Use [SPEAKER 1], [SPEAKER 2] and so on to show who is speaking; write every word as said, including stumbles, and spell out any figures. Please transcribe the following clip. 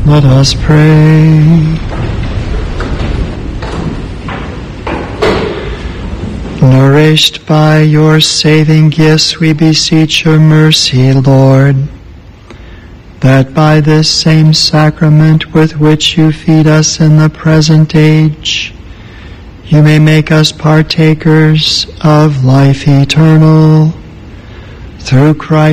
[SPEAKER 1] Let us pray. Nourished by your saving gifts, we beseech your mercy, Lord, that by this same sacrament with which you feed us in the present age, you may make us partakers of life eternal. Through Christ